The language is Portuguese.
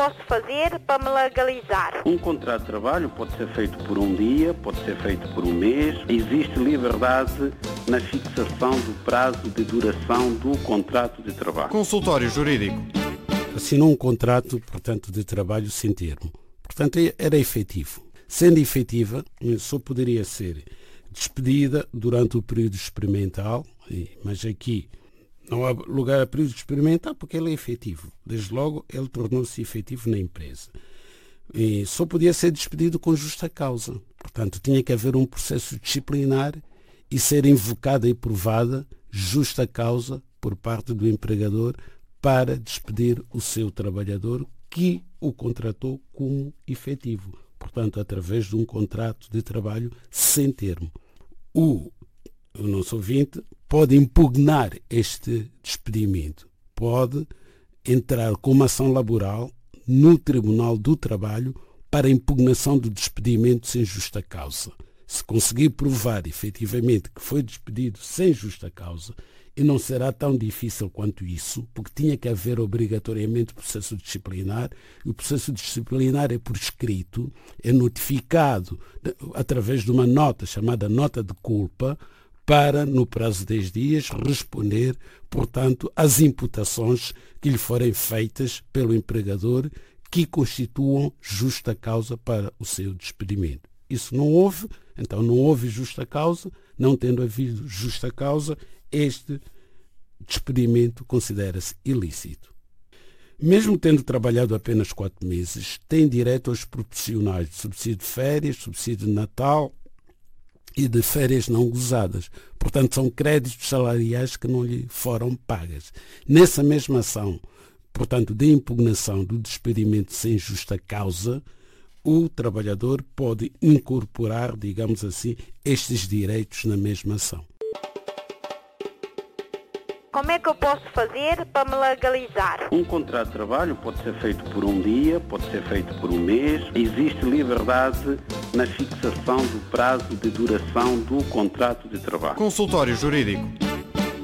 posso fazer para me legalizar? Um contrato de trabalho pode ser feito por um dia, pode ser feito por um mês. Existe liberdade na fixação do prazo de duração do contrato de trabalho. Consultório Jurídico. Assinou um contrato, portanto, de trabalho sem termo. Portanto, era efetivo. Sendo efetiva, só poderia ser despedida durante o período experimental, mas aqui não há lugar a período experimental porque ele é efetivo. Desde logo, ele tornou-se efetivo na empresa. E só podia ser despedido com justa causa. Portanto, tinha que haver um processo disciplinar e ser invocada e provada justa causa por parte do empregador para despedir o seu trabalhador que o contratou como efetivo. Portanto, através de um contrato de trabalho sem termo. O nosso ouvinte pode impugnar este despedimento, pode entrar com uma ação laboral no Tribunal do Trabalho para impugnação do despedimento sem justa causa. Se conseguir provar efetivamente que foi despedido sem justa causa, e não será tão difícil quanto isso, porque tinha que haver obrigatoriamente processo disciplinar, e o processo disciplinar é por escrito, é notificado através de uma nota chamada nota de culpa, para, no prazo de 10 dias, responder, portanto, às imputações que lhe forem feitas pelo empregador que constituam justa causa para o seu despedimento. Isso não houve, então não houve justa causa, não tendo havido justa causa, este despedimento considera-se ilícito. Mesmo tendo trabalhado apenas 4 meses, tem direito aos proporcionais de subsídio de férias, subsídio de Natal e de férias não gozadas. Portanto, são créditos salariais que não lhe foram pagas. Nessa mesma ação, portanto, de impugnação do despedimento sem justa causa, o trabalhador pode incorporar, digamos assim, estes direitos na mesma ação. Como é que eu posso fazer para me legalizar? Um contrato de trabalho pode ser feito por um dia, pode ser feito por um mês. Existe liberdade na fixação do prazo de duração do contrato de trabalho. Consultório Jurídico.